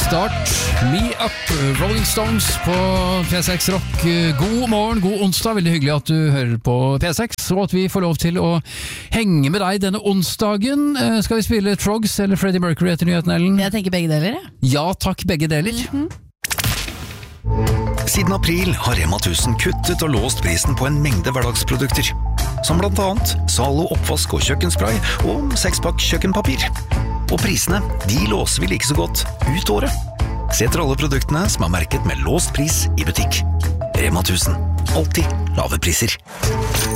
Start Me Up, Rolling Stones på P6 Rock. God morgen, god onsdag. Veldig hyggelig at du hører på P6, og at vi får lov til å henge med deg denne onsdagen. Skal vi spille Trogs eller Freddie Mercury etter nyheten, Ellen? Jeg tenker begge deler, ja. Ja takk, begge deler. Siden april har Rema 1000 kuttet og låst prisen på en mengde hverdagsprodukter. Som blant annet Zalo oppvask og kjøkkenspray og 6-pakk kjøkkenpapir. Og prisene, de låser vi like så godt ut året. Se etter alle produktene som er merket med låst pris i butikk. Rema 1000. Alltid lave priser.